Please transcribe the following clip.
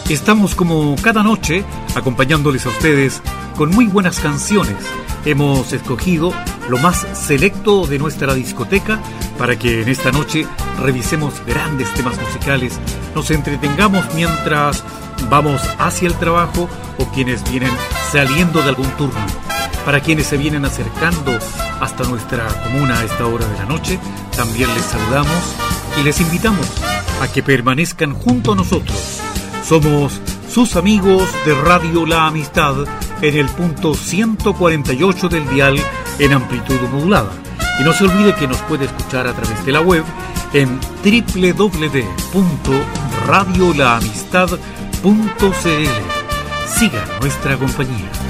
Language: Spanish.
Estamos como cada noche acompañándoles a ustedes con muy buenas canciones. Hemos escogido lo más selecto de nuestra discoteca para que en esta noche revisemos grandes temas musicales, nos entretengamos mientras vamos hacia el trabajo o quienes vienen saliendo de algún turno. Para quienes se vienen acercando hasta nuestra comuna a esta hora de la noche, también les saludamos y les invitamos a que permanezcan junto a nosotros. Somos sus amigos de Radio La Amistad en el punto 148 del dial en amplitud modulada. Y no se olvide que nos puede escuchar a través de la web en www.radiolaamistad.cl. Siga nuestra compañía.